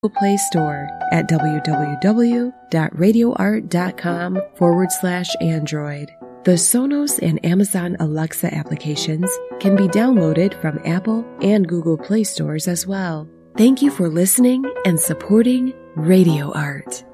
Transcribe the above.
Play Store at www.radioart.com/Android. The Sonos and Amazon Alexa applications can be downloaded from Apple and Google Play stores as well. Thank you for listening and supporting Radio Art.